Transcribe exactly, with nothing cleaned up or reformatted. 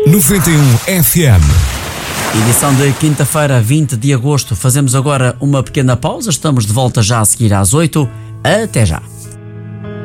noventa e um F M. Edição de quinta-feira, vinte de agosto. Fazemos agora uma pequena pausa. Estamos de volta já a seguir às oito. Até já.